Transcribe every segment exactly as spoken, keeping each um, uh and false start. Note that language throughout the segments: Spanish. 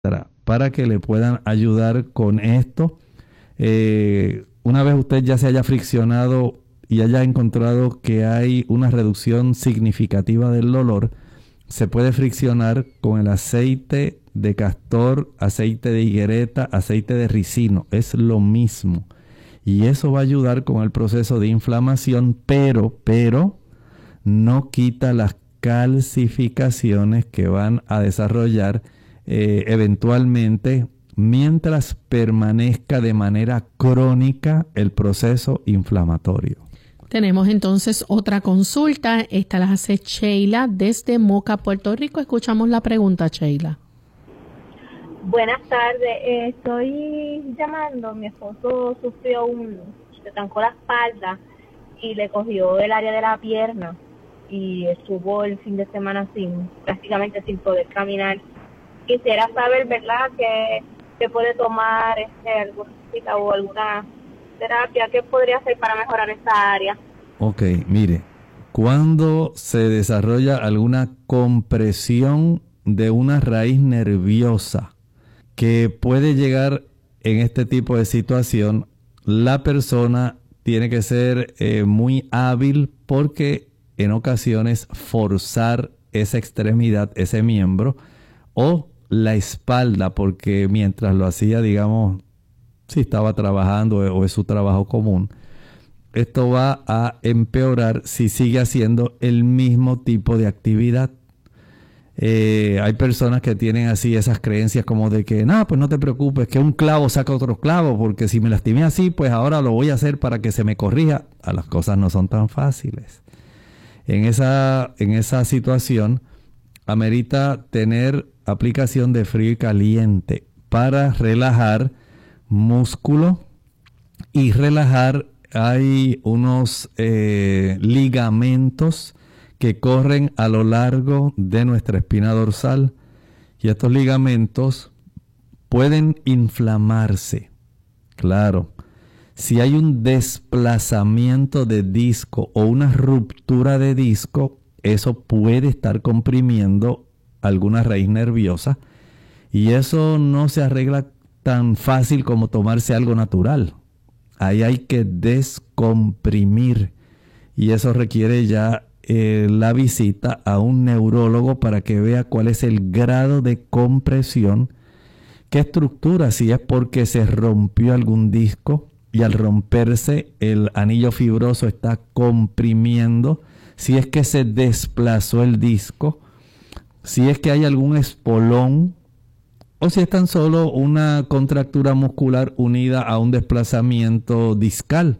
para que le puedan ayudar con esto. Eh, una vez usted ya se haya friccionado y haya encontrado que hay una reducción significativa del dolor, se puede friccionar con el aceite de castor, aceite de higuereta, aceite de ricino. Es lo mismo. Y eso va a ayudar con el proceso de inflamación, pero, pero, no quita las calcificaciones que van a desarrollar eh, eventualmente mientras permanezca de manera crónica el proceso inflamatorio. Tenemos entonces otra consulta. Esta la hace Sheila desde Moca, Puerto Rico. Escuchamos la pregunta, Sheila. Buenas tardes. Eh, estoy llamando. Mi esposo sufrió un... se trancó la espalda y le cogió el área de la pierna y estuvo el fin de semana sin, prácticamente sin poder caminar. Quisiera saber, ¿verdad?, que se puede tomar este, alguna cita o alguna terapia, ¿qué podría hacer para mejorar esa área? Ok, mire, cuando se desarrolla alguna compresión de una raíz nerviosa que puede llegar en este tipo de situación, la persona tiene que ser eh, muy hábil porque en ocasiones forzar esa extremidad, ese miembro, o la espalda, porque mientras lo hacía, digamos, si estaba trabajando o es su trabajo común, esto va a empeorar si sigue haciendo el mismo tipo de actividad. Eh, hay personas que tienen así esas creencias como de que, no, pues no te preocupes, que un clavo saca otro clavo, porque si me lastimé así, pues ahora lo voy a hacer para que se me corrija. A las cosas no son tan fáciles. En esa, en esa situación, amerita tener aplicación de frío y caliente para relajar músculo y relajar. Hay unos eh, ligamentos que corren a lo largo de nuestra espina dorsal y estos ligamentos pueden inflamarse. Claro, si hay un desplazamiento de disco o una ruptura de disco, eso puede estar comprimiendo alguna raíz nerviosa y eso no se arregla tan fácil como tomarse algo natural. Ahí hay que descomprimir y eso requiere ya eh, la visita a un neurólogo para que vea cuál es el grado de compresión, qué estructura, si es porque se rompió algún disco y al romperse el anillo fibroso está comprimiendo, si es que se desplazó el disco, si es que hay algún espolón o si es tan solo una contractura muscular unida a un desplazamiento discal.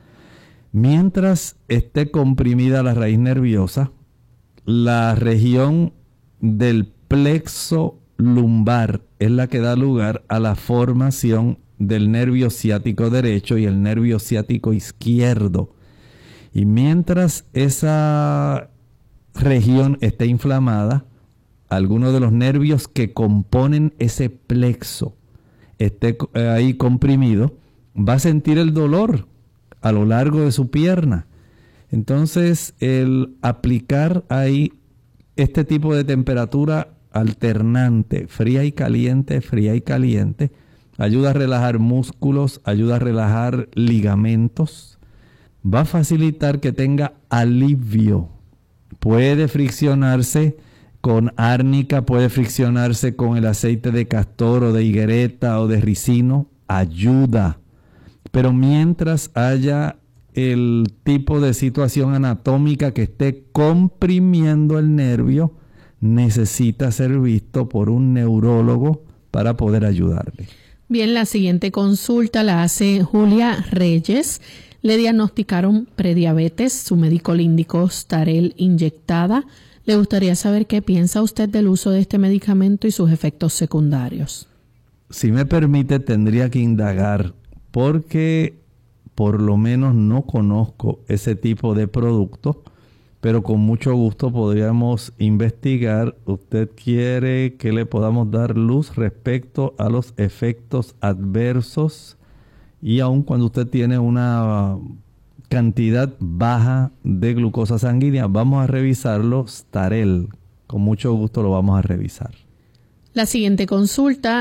Mientras esté comprimida la raíz nerviosa, la región del plexo lumbar es la que da lugar a la formación del nervio ciático derecho y el nervio ciático izquierdo. Y mientras esa región esté inflamada, alguno de los nervios que componen ese plexo esté ahí comprimido, va a sentir el dolor a lo largo de su pierna. Entonces, el aplicar ahí este tipo de temperatura alternante, fría y caliente, fría y caliente, ayuda a relajar músculos, ayuda a relajar ligamentos, va a facilitar que tenga alivio. Puede friccionarse con árnica, puede friccionarse con el aceite de castor o de higuereta o de ricino, ayuda. Pero mientras haya el tipo de situación anatómica que esté comprimiendo el nervio, necesita ser visto por un neurólogo para poder ayudarle. Bien, la siguiente consulta la hace Julia Reyes. Le diagnosticaron prediabetes, su médico le indicó Starel inyectada. Le gustaría saber qué piensa usted del uso de este medicamento y sus efectos secundarios. Si me permite, tendría que indagar, porque por lo menos no conozco ese tipo de producto, pero con mucho gusto podríamos investigar. ¿Usted quiere que le podamos dar luz respecto a los efectos adversos? Y aun cuando usted tiene una cantidad baja de glucosa sanguínea, vamos a revisarlo. Starel, con mucho gusto lo vamos a revisar. La siguiente consulta